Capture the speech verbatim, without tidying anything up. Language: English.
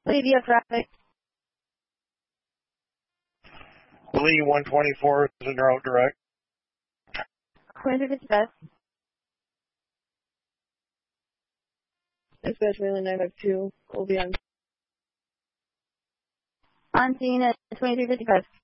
Lady of traffic. Lee one twenty-four is in route direct. twenty-three fifty-five. Dispatch Wayland nine five two, will be on. On scene at twenty-three fifty-five.